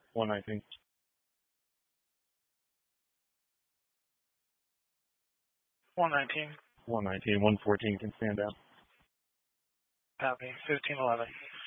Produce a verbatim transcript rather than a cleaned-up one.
one nineteen. one nineteen. one nineteen. one fourteen can stand out. Copy. fifteen eleven.